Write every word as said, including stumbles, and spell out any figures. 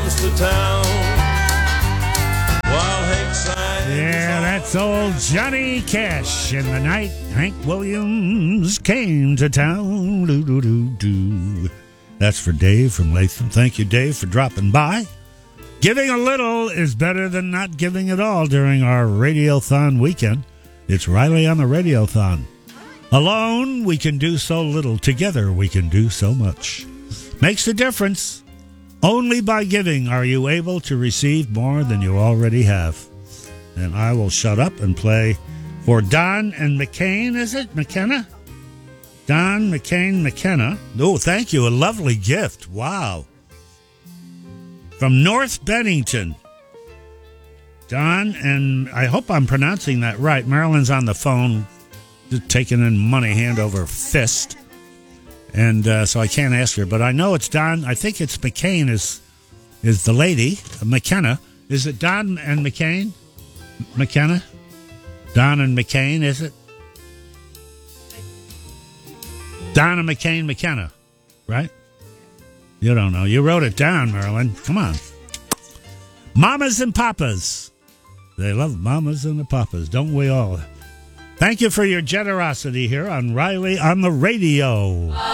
comes to town. While Hank signs. Yeah, that's old Johnny Cash. In the night, Hank Williams came to town. Doo, doo, doo, doo. That's for Dave from Latham. Thank you, Dave, for dropping by. Giving a little is better than not giving at all during our Radiothon weekend. It's Riley on the Radiothon. Alone, we can do so little. Together, we can do so much. Makes a difference. Only by giving are you able to receive more than you already have. And I will shut up and play for Don and McCain, is it? McKenna? Don, McCain, McKenna. Oh, thank you. A lovely gift. Wow. From North Bennington. Don, and I hope I'm pronouncing that right. Marilyn's on the phone, just taking in money hand over fist. And uh, so I can't ask her, but I know it's Don. I think it's McCain is is the lady. McKenna. Is it Don and McCain? McKenna? Don and McCain, is it? Don and McCain, McKenna, right? You don't know. You wrote it down, Marilyn. Come on. Mamas and papas. They love mamas and the papas, don't we all? Thank you for your generosity here on Riley on the Radio.